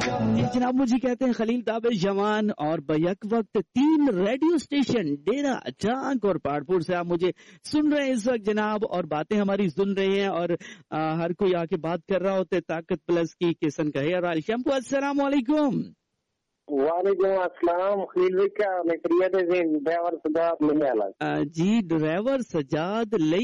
जी जनाब, मुझे कहते हैं खलील ताबिश जवान और बैक वक्त 3 रेडियो स्टेशन डेरा चांक और पहाड़पुर से आप मुझे सुन रहे हैं इस वक्त जनाब, और बातें हमारी सुन रहे हैं और हर कोई आके बात कर रहा होता है ताकत प्लस की किसन कहे और शम्पू अस्सलाम वालेकुम। वालेकुम अस्सलाम खलील भाई, क्या ड्राइवर सजाद जी ड्राइवर सजाद